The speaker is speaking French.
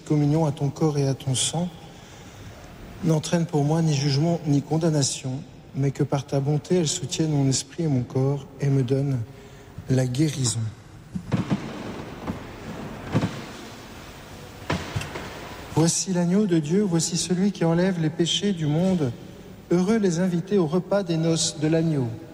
communion à ton corps et à ton sang n'entraîne pour moi ni jugement ni condamnation, mais que par ta bonté, elle soutienne mon esprit et mon corps et me donne la guérison. Voici l'agneau de Dieu, voici celui qui enlève les péchés du monde. Heureux les invités au repas des noces de l'agneau.